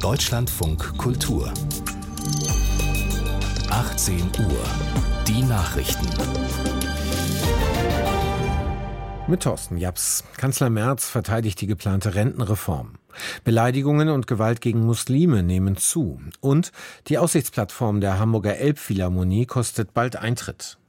Deutschlandfunk Kultur 18 Uhr. Die Nachrichten. Mit Thorsten Japs. Kanzler Merz verteidigt die geplante Rentenreform. Beleidigungen und Gewalt gegen Muslime nehmen zu. Und die Aussichtsplattform der Hamburger Elbphilharmonie kostet bald Eintritt.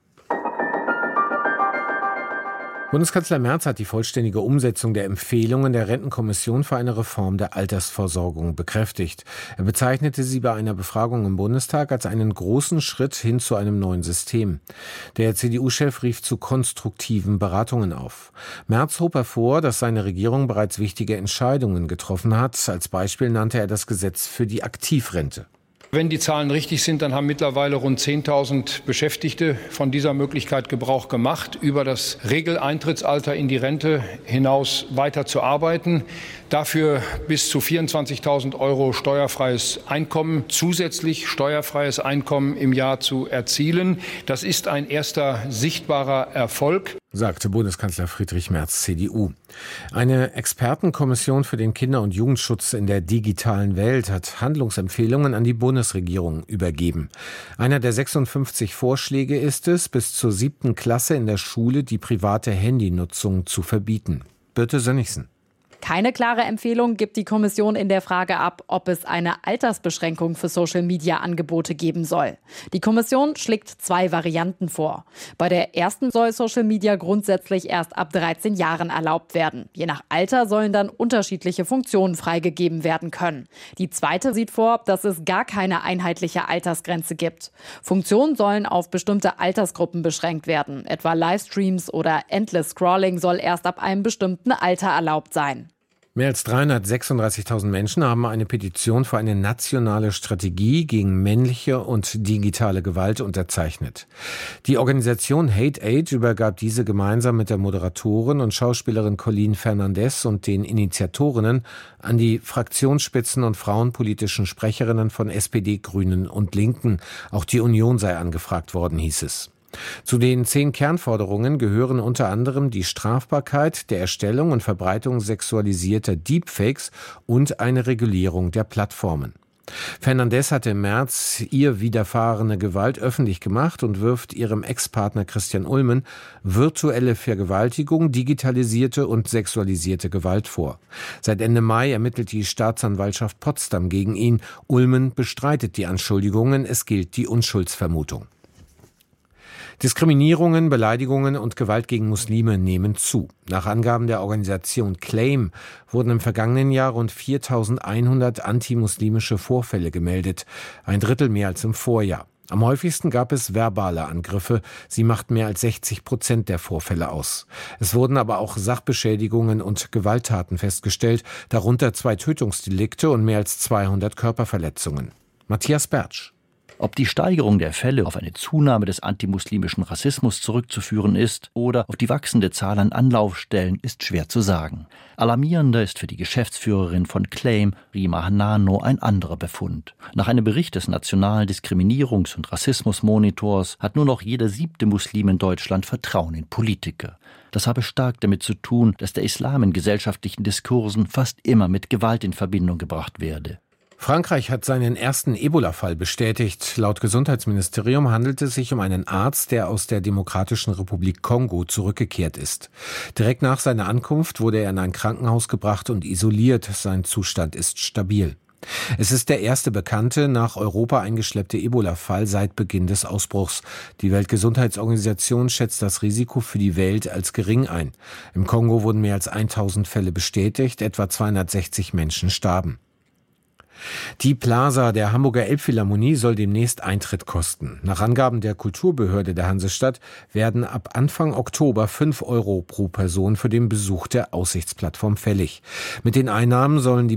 Bundeskanzler Merz hat die vollständige Umsetzung der Empfehlungen der Rentenkommission für eine Reform der Altersvorsorgung bekräftigt. Er bezeichnete sie bei einer Befragung im Bundestag als einen großen Schritt hin zu einem neuen System. Der CDU-Chef rief zu konstruktiven Beratungen auf. Merz hob hervor, dass seine Regierung bereits wichtige Entscheidungen getroffen hat. Als Beispiel nannte er das Gesetz für die Aktivrente. Wenn die Zahlen richtig sind, dann haben mittlerweile rund 10.000 Beschäftigte von dieser Möglichkeit Gebrauch gemacht, über das Regeleintrittsalter in die Rente hinaus weiter zu arbeiten. Dafür bis zu 24.000 € steuerfreies Einkommen, zusätzlich steuerfreies Einkommen im Jahr zu erzielen. Das ist ein erster sichtbarer Erfolg, sagte Bundeskanzler Friedrich Merz, CDU. Eine Expertenkommission für den Kinder- und Jugendschutz in der digitalen Welt hat Handlungsempfehlungen an die Bundesregierung übergeben. Einer der 56 Vorschläge ist es, bis zur 7. Klasse in der Schule die private Handynutzung zu verbieten. Birte Sönnigsen. Keine klare Empfehlung gibt die Kommission in der Frage ab, ob es eine Altersbeschränkung für Social-Media-Angebote geben soll. Die Kommission schlägt 2 Varianten vor. Bei der ersten soll Social Media grundsätzlich erst ab 13 Jahren erlaubt werden. Je nach Alter sollen dann unterschiedliche Funktionen freigegeben werden können. Die zweite sieht vor, dass es gar keine einheitliche Altersgrenze gibt. Funktionen sollen auf bestimmte Altersgruppen beschränkt werden. Etwa Livestreams oder Endless Scrolling soll erst ab einem bestimmten Alter erlaubt sein. Mehr als 336.000 Menschen haben eine Petition für eine nationale Strategie gegen männliche und digitale Gewalt unterzeichnet. Die Organisation Hate Aid übergab diese gemeinsam mit der Moderatorin und Schauspielerin Colleen Fernandez und den Initiatorinnen an die Fraktionsspitzen und frauenpolitischen Sprecherinnen von SPD, Grünen und Linken. Auch die Union sei angefragt worden, hieß es. Zu den 10 Kernforderungen gehören unter anderem die Strafbarkeit der Erstellung und Verbreitung sexualisierter Deepfakes und eine Regulierung der Plattformen. Fernandez hatte im März ihr widerfahrene Gewalt öffentlich gemacht und wirft ihrem Ex-Partner Christian Ulmen virtuelle Vergewaltigung, digitalisierte und sexualisierte Gewalt vor. Seit Ende Mai ermittelt die Staatsanwaltschaft Potsdam gegen ihn. Ulmen bestreitet die Anschuldigungen, es gilt die Unschuldsvermutung. Diskriminierungen, Beleidigungen und Gewalt gegen Muslime nehmen zu. Nach Angaben der Organisation CLAIM wurden im vergangenen Jahr rund 4.100 antimuslimische Vorfälle gemeldet, ein Drittel mehr als im Vorjahr. Am häufigsten gab es verbale Angriffe, sie machten mehr als 60% der Vorfälle aus. Es wurden aber auch Sachbeschädigungen und Gewalttaten festgestellt, darunter 2 Tötungsdelikte und mehr als 200 Körperverletzungen. Matthias Bertsch. Ob die Steigerung der Fälle auf eine Zunahme des antimuslimischen Rassismus zurückzuführen ist oder auf die wachsende Zahl an Anlaufstellen, ist schwer zu sagen. Alarmierender ist für die Geschäftsführerin von CLAIM, Rima Hanano, ein anderer Befund. Nach einem Bericht des Nationalen Diskriminierungs- und Rassismusmonitors hat nur noch jeder 7. Muslim in Deutschland Vertrauen in Politiker. Das habe stark damit zu tun, dass der Islam in gesellschaftlichen Diskursen fast immer mit Gewalt in Verbindung gebracht werde. Frankreich hat seinen ersten Ebola-Fall bestätigt. Laut Gesundheitsministerium handelt es sich um einen Arzt, der aus der Demokratischen Republik Kongo zurückgekehrt ist. Direkt nach seiner Ankunft wurde er in ein Krankenhaus gebracht und isoliert. Sein Zustand ist stabil. Es ist der erste bekannte, nach Europa eingeschleppte Ebola-Fall seit Beginn des Ausbruchs. Die Weltgesundheitsorganisation schätzt das Risiko für die Welt als gering ein. Im Kongo wurden mehr als 1.000 Fälle bestätigt, etwa 260 Menschen starben. Die Plaza der Hamburger Elbphilharmonie soll demnächst Eintritt kosten. Nach Angaben der Kulturbehörde der Hansestadt werden ab Anfang Oktober 5 € pro Person für den Besuch der Aussichtsplattform fällig. Mit den Einnahmen sollen die